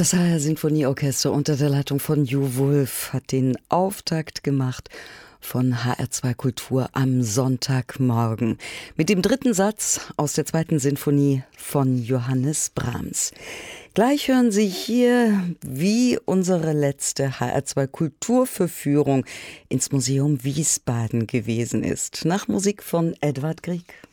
Das HR Sinfonieorchester unter der Leitung von Ju Wulff hat den Auftakt gemacht von HR2 Kultur am Sonntagmorgen mit dem dritten Satz aus der zweiten Sinfonie von Johannes Brahms. Gleich hören Sie hier, wie unsere letzte HR2 Kulturverführung ins Museum Wiesbaden gewesen ist, nach Musik von Edvard Grieg.